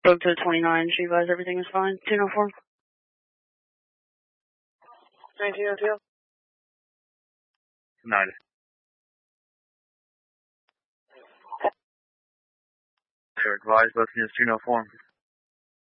Spoke to the 29. She advised everything is fine. 204. 1902. 90. They're advised both units 204.